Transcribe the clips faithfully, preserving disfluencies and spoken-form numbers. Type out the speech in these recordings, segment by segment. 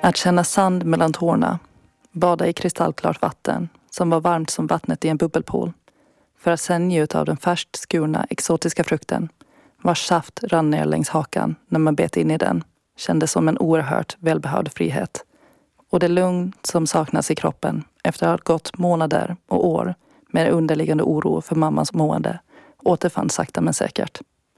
Att känna sand mellan tårna, bada i kristallklart vatten som var varmt som vattnet i en bubbelpool, för att sen njuta av den färskt skurna exotiska frukten vars saft rann ner längs hakan när man bet in i den, kändes som en oerhört välbehövd frihet. Och det lugn som saknas i kroppen efter att ha gått månader och år med underliggande oro för mammas mående återfanns sakta men säkert.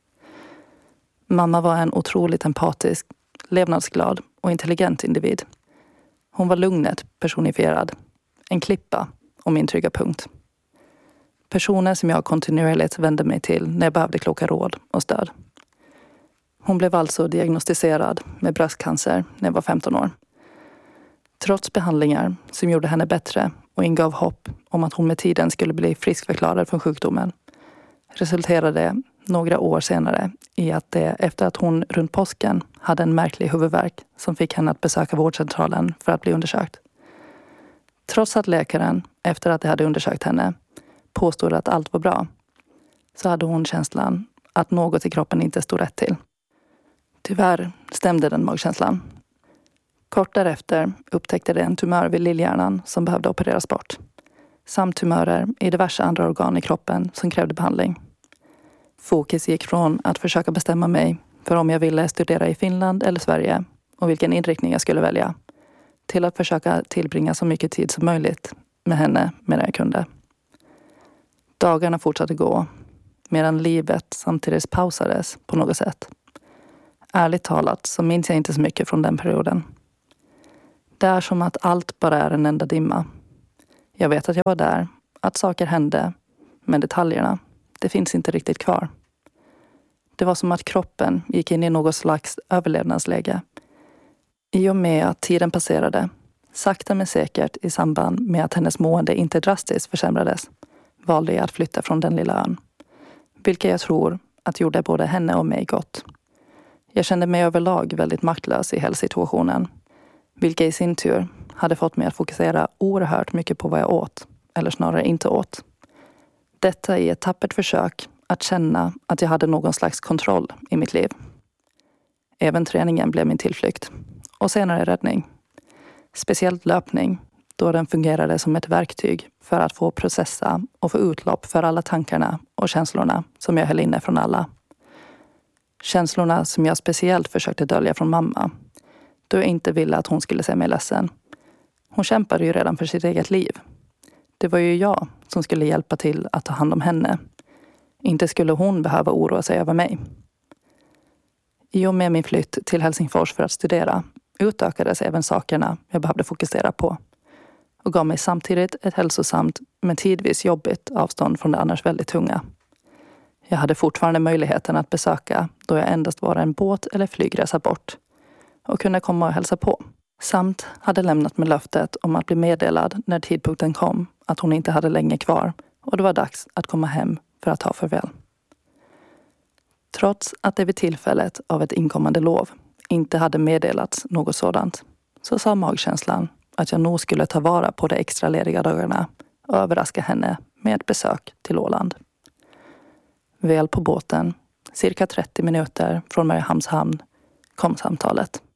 Mamma var en otroligt empatisk, levnadsglad och intelligent individ. Hon var lugnet personifierad, en klippa och min trygga punkt. Personer som jag kontinuerligt vände mig till när jag behövde kloka råd och stöd. Hon blev alltså diagnostiserad med bröstcancer när jag var femton år. Trots behandlingar som gjorde henne bättre och ingav hopp om att hon med tiden skulle bli friskförklarad från sjukdomen, resulterade det några år senare i att det efter att hon runt påsken hade en märklig huvudvärk som fick henne att besöka vårdcentralen för att bli undersökt. Trots att läkaren, efter att de hade undersökt henne, påstod att allt var bra, så hade hon känslan att något i kroppen inte stod rätt till. Tyvärr stämde den magkänslan. Kort därefter upptäckte det en tumör vid lillhjärnan som behövde opereras bort, samt tumörer i diverse andra organ i kroppen som krävde behandling. Fokus gick från att försöka bestämma mig för om jag ville studera i Finland eller Sverige och vilken inriktning jag skulle välja, till att försöka tillbringa så mycket tid som möjligt med henne medan jag kunde. Dagarna fortsatte gå, medan livet samtidigt pausades på något sätt. Ärligt talat så minns jag inte så mycket från den perioden. Det är som att allt bara är en enda dimma. Jag vet att jag var där, att saker hände, men detaljerna, det finns inte riktigt kvar. Det var som att kroppen gick in i något slags överlevnadsläge. I och med att tiden passerade, sakta men säkert i samband med att hennes mående inte drastiskt försämrades, valde jag att flytta från den lilla ön. Vilket jag tror att gjorde både henne och mig gott. Jag kände mig överlag väldigt maktlös i hela situationen. Vilket i sin tur hade fått mig att fokusera oerhört mycket på vad jag åt, eller snarare inte åt. Detta i ett tappert försök att känna att jag hade någon slags kontroll i mitt liv. Även träningen blev min tillflykt. Och senare räddning. Speciellt löpning, då den fungerade som ett verktyg för att få processa och få utlopp för alla tankarna och känslorna som jag höll inne från alla. Känslorna som jag speciellt försökte dölja från mamma, då jag inte ville att hon skulle se mig ledsen. Hon kämpade ju redan för sitt eget liv. Det var ju jag som skulle hjälpa till att ta hand om henne. Inte skulle hon behöva oroa sig över mig. I och med min flytt till Helsingfors för att studera utökades även sakerna jag behövde fokusera på och gav mig samtidigt ett hälsosamt men tidvis jobbigt avstånd från det annars väldigt tunga. Jag hade fortfarande möjligheten att besöka då jag endast var en båt eller flygresa bort och kunde komma och hälsa på. Samt hade lämnat med löftet om att bli meddelad när tidpunkten kom att hon inte hade länge kvar och det var dags att komma hem för att ta farväl. Trots att det vid tillfället av ett inkommande lov inte hade meddelats något sådant, så sa magkänslan att jag nog skulle ta vara på de extra lediga dagarna och överraska henne med ett besök till Åland. Väl på båten, cirka trettio minuter från Mariehamns hamn, kom samtalet.